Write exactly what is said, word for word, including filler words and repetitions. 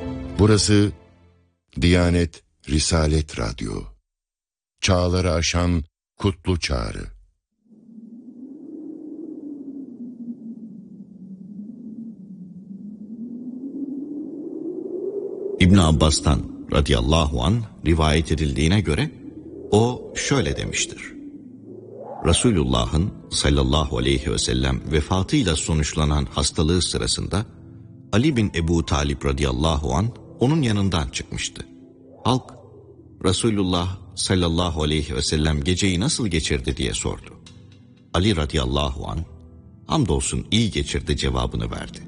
Burası Diyanet Risalet Radyo. Çağları aşan kutlu çağrı. İbn Abbas'tan radıyallahu anh rivayet edildiğine göre o şöyle demiştir. Resulullah'ın sallallahu aleyhi ve sellem vefatıyla sonuçlanan hastalığı sırasında Ali bin Ebu Talib radıyallahu anh onun yanından çıkmıştı. Halk, Resulullah sallallahu aleyhi ve sellem geceyi nasıl geçirdi diye sordu. Ali radıyallahu anh, hamdolsun iyi geçirdi cevabını verdi.